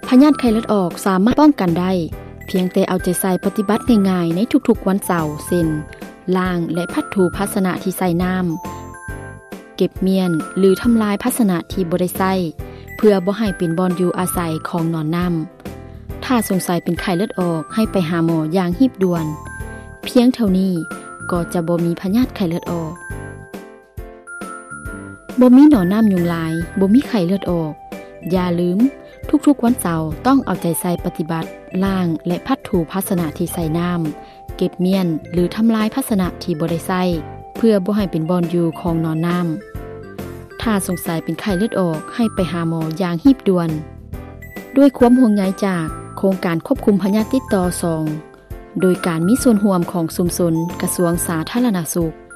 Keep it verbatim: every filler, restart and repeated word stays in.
พยาธิไข้เลือดออกสามารถป้องกันได้เพียงแต่เอาใจใส่ปฏิบัติง่ายๆในทุกๆวันเสาร์เช่นล้างและพัดถูภาชนะที่ใส่น้ำเก็บเมียนหรือทำลายภาชนะที่บ่ได้ใช้เพื่อบ่ให้เป็นบ่อนอยู่อาศัยของนอนน้ำถ้าสงสัยเป็นไข้เลือดออกให้ไปหาหมออย่างรีบด่วนเพียงเท่านี้ก็จะบ่มีพยาธิไข้เลือดออกบ่มีหนอนน้ำยุงลายบ่มีไข้เลือดออกอย่าลืมทุกๆวันเสาร์ต้องเอาใจใส่ปฏิบัติล้างและพัดถูภาชนะที่ใส่น้ำเก็บเมียนหรือทำลายภาชนะที่บ่ได้ใช้เพื่อบ่ให้เป็นบ่อนอยู่ของนอนน้ำถ้าสงสัยเป็นไข้เลือดออกให้ไปหาหมออย่างรีบด่วนด้วยความห่วงใยจากโครงการควบคุมพยาธิติดต่อสองโดยการมีส่วนร่วมของชุมชนกระทรวงสาธารณสุข